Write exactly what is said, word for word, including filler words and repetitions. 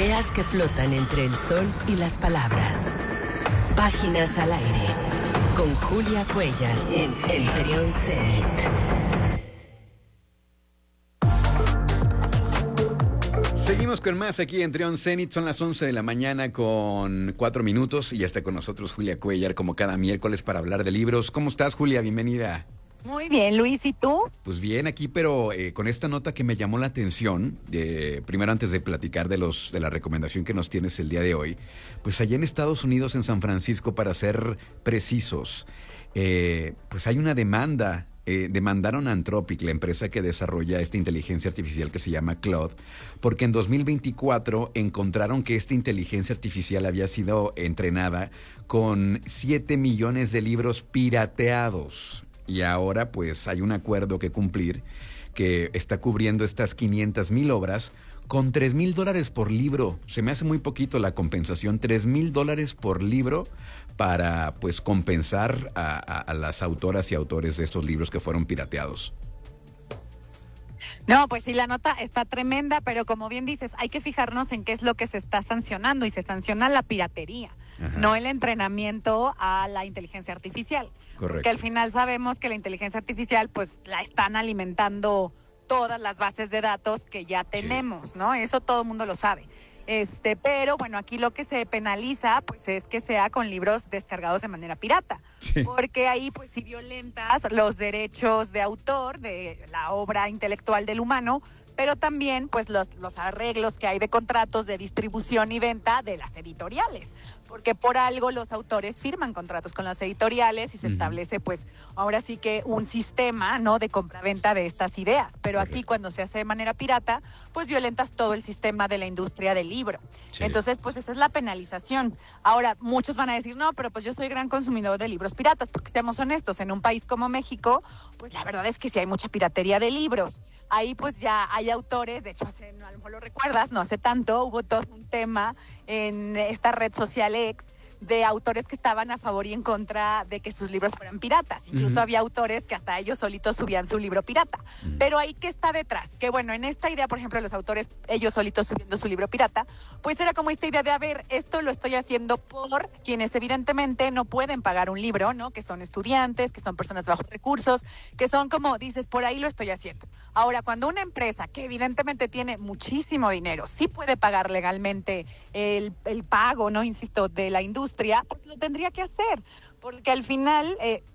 Ideas que flotan entre el sol y las palabras. Páginas al aire. Con Julia Cuellar en El Trión Zenit. Seguimos con más aquí en Trión Zenit. Son las once de la mañana con cuatro minutos y ya está con nosotros Julia Cuellar como cada miércoles para hablar de libros. ¿Cómo estás, Julia? Bienvenida. Muy bien, Luis, ¿y tú? Pues bien, aquí, pero eh, con esta nota que me llamó la atención, de, primero antes de platicar de los de la recomendación que nos tienes el día de hoy, pues allá en Estados Unidos, en San Francisco, para ser precisos, eh, pues hay una demanda. Eh, demandaron a Anthropic, la empresa que desarrolla esta inteligencia artificial que se llama Claude, porque en dos mil veinticuatro encontraron que esta inteligencia artificial había sido entrenada con siete millones de libros pirateados. Y ahora pues hay un acuerdo que cumplir que está cubriendo estas quinientas mil obras con tres mil dólares por libro. Se me hace muy poquito la compensación, tres mil dólares por libro para pues compensar a, a, a las autoras y autores de estos libros que fueron pirateados. No, pues sí, la nota está tremenda, pero como bien dices, hay que fijarnos en qué es lo que se está sancionando y se sanciona la piratería, Ajá. no el entrenamiento a la inteligencia artificial. Correcto. Porque al final sabemos que la inteligencia artificial pues la están alimentando todas las bases de datos que ya tenemos, sí. ¿no? Eso todo el mundo lo sabe. Este, pero bueno, aquí lo que se penaliza pues es que sea con libros descargados de manera pirata, sí. porque ahí pues si violentas los derechos de autor de la obra intelectual del humano, pero también pues los, los arreglos que hay de contratos de distribución y venta de las editoriales, porque por algo los autores firman contratos con las editoriales y se uh-huh. establece pues ahora sí que un sistema, ¿no?, de compraventa de estas ideas, pero Correcto. Aquí cuando se hace de manera pirata, pues violentas todo el sistema de la industria del libro. Sí. Entonces pues esa es la penalización. Ahora muchos van a decir, no, pero pues yo soy gran consumidor de libros piratas, porque seamos honestos, en un país como México, pues la verdad es que sí hay mucha piratería de libros. Ahí pues ya hay autores, de hecho hace, no, a lo mejor lo recuerdas, no hace tanto, hubo todo un tema en esta red social X de autores que estaban a favor y en contra de que sus libros fueran piratas. Incluso uh-huh. había autores que hasta ellos solitos subían su libro pirata. Uh-huh. Pero ahí, ¿qué está detrás? Que bueno, en esta idea, por ejemplo, los autores, ellos solitos subiendo su libro pirata, pues era como esta idea de, a ver, esto lo estoy haciendo por quienes evidentemente no pueden pagar un libro, ¿no? Que son estudiantes, que son personas de bajos recursos, que son como, dices, por ahí lo estoy haciendo. Ahora, cuando una empresa que evidentemente tiene muchísimo dinero, sí puede pagar legalmente el, el pago, ¿no? Insisto, de la industria, pues lo tendría que hacer, porque al final... Eh,